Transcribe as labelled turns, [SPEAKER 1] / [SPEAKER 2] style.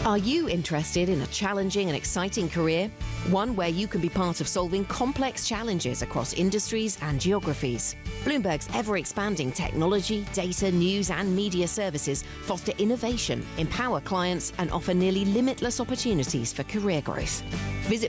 [SPEAKER 1] Are you interested in a challenging and exciting career? One where you can be part of solving complex challenges across industries and geographies. Bloomberg's ever-expanding technology, data, news and media services foster innovation, empower clients and offer nearly limitless opportunities for career growth. Visit